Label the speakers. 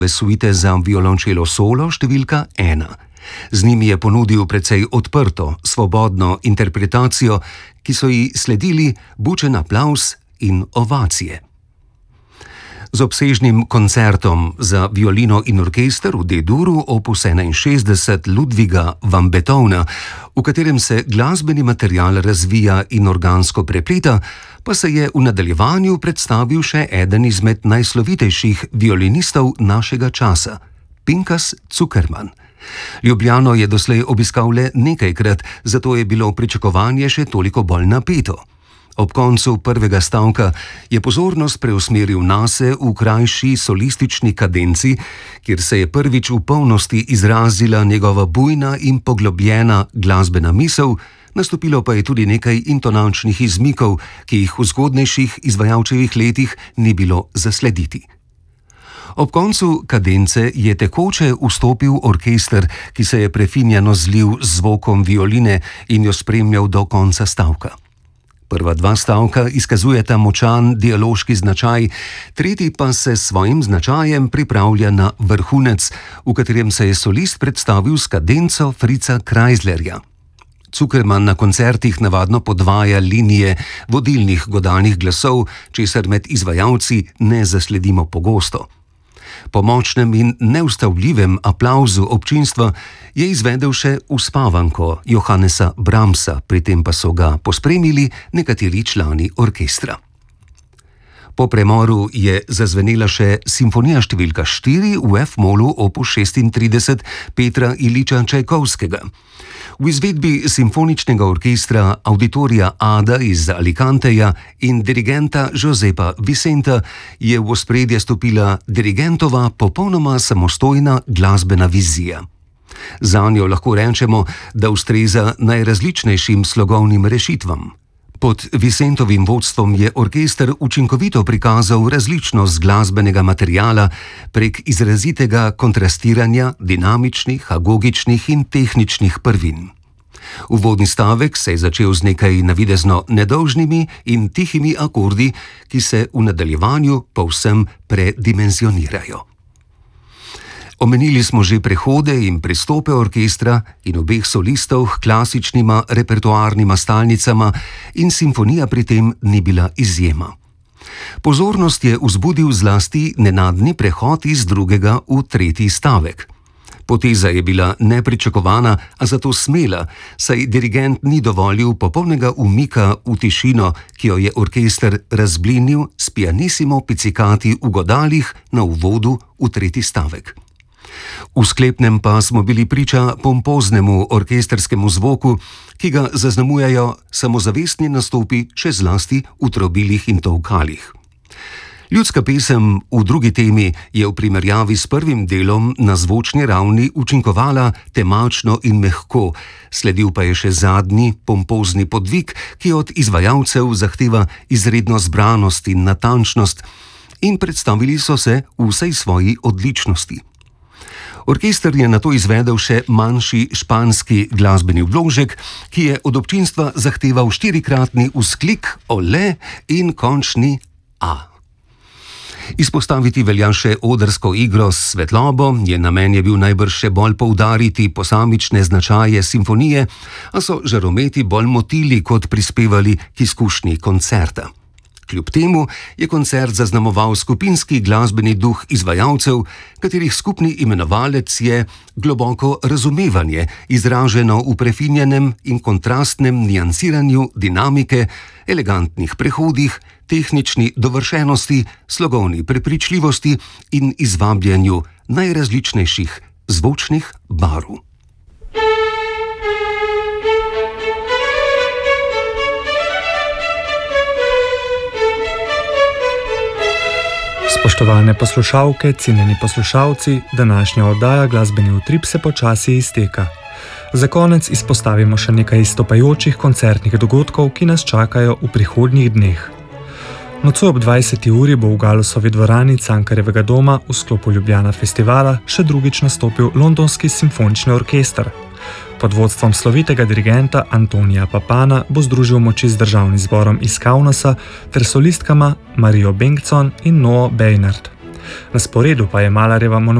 Speaker 1: suite za violončelo solo številka 1. Z njimi je ponudil precej odprto, svobodno interpretacijo, ki so ji sledili bučen aplavz in ovacije. Z obsežnim koncertom za violino in orkester v D-duru opus 61 Ludwiga van Beethovna, v katerem se glasbeni material razvija in organsko prepleta, pa se je v nadaljevanju predstavil še eden izmed najslovitejših violinistov našega časa, Pinkas Zukerman. Ljubljano je doslej obiskal le nekajkrat, zato je bilo pričakovanje še toliko bolj napeto. Ob koncu prvega stavka je pozornost preusmeril nase v krajši solistični kadenci, kjer se je prvič v polnosti izrazila njegova bujna in poglobljena glasbena misel, nastopilo pa je tudi nekaj intonačnih izmikov, ki jih v zgodnejših izvajalčevih letih ni bilo zaslediti. Ob koncu kadence je tekoče vstopil orkester, ki se je prefinjeno zlil z zvokom violine in jo spremljal do konca stavka. Prva dva stavka izkazujeta močan dialoški značaj, tretji pa se s svojim značajem pripravlja na vrhunec, v katerem se je solist predstavil s kadenco Fritza Kreislerja. Zukerman na koncertih navadno podvaja linije vodilnih godalnih glasov, česar med izvajalci ne zasledimo pogosto. Po močnem in neustavljivem aplavzu občinstva je izvedel še uspavanko Johannesa Brahmsa, pri tem pa so ga pospremili nekateri člani orkestra. Po premoru je zazvenela še simfonija številka 4 v F-molu opus 36 Petra Iliča Čajkovskega. V izvedbi simfoničnega orkestra Auditorija Ada iz Alicanteja in dirigenta Josepa Vicenta je v ospredje stopila dirigentova popolnoma samostojna glasbena vizija. Zanjo lahko rečemo, da ustreza najrazličnejšim slogovnim rešitvam. Pod Vicentovim vodstvom je orkester učinkovito prikazal različnost glasbenega materiala prek izrazitega kontrastiranja dinamičnih, agogičnih in tehničnih prvin. Uvodni stavek se je začel z nekaj navidezno nedolžnimi in tihimi akordi, ki se v nadaljevanju povsem predimenzionirajo. Omenili smo že prehode in prestope orkestra in obeh solistov h klasičnima repertoarnima stalnicama in simfonija pri tem ni bila izjema. Pozornost je vzbudil zlasti nenadni prehod iz drugega v tretji stavek. Poteza je bila nepričakovana, a zato smela, saj dirigent ni dovolil popolnega umika v tišino, ki jo je orkester razblinil s pianissimo pizzicati v godalih na uvodu v tretji stavek. V sklepnem pa smo bili priča pompoznemu orkestrskemu zvoku, ki ga zaznamujejo samozavestni nastopi, še zlasti v trobilih in tolkalih. Ljudska pesem v drugi temi je v primerjavi s prvim delom na zvočni ravni učinkovala temačno in mehko, sledil pa je še zadnji pompozni podvig, ki od izvajalcev zahteva izredno zbranost in natančnost, in predstavili so se v vsej svoji odličnosti. Orkester je nato izvedel še manjši španski glasbeni vložek, ki je od občinstva zahteval 4-kratni vzklik ole in končni a. Izpostaviti velja še odrsko igro s svetlobo, njen namen je bil najbrž še bolj poudariti posamične značaje simfonije, a so žarometi bolj motili kot prispevali k izkušnji koncerta. Kljub temu je koncert zaznamoval skupinski glasbeni duh izvajalcev, katerih skupni imenovalec je globoko razumevanje, izraženo v prefinjenem in kontrastnem niansiranju dinamike, elegantnih prehodih, tehnični dovršenosti, slogovni prepričljivosti in izvabljanju najrazličnejših zvočnih barv.
Speaker 2: Spoštovane poslušalke, cenjeni poslušalci, današnja oddaja Glasbeni utrip se počasi izteka. Za konec izpostavimo še nekaj izstopajočih koncertnih dogodkov, ki nas čakajo v prihodnjih dneh. Nocoj ob 20. uri bo v Galusovi dvorani Cankarjevega doma v sklopu Ljubljana festivala še drugič nastopil Londonski simfonični orkester. Pod vodstvom slovitega dirigenta Antonija Papana bo združil moči z državnim zborom iz Kaunasa ter solistkama Marijo Bengtson in Noah Beinart. Na sporedu pa je Malarjeva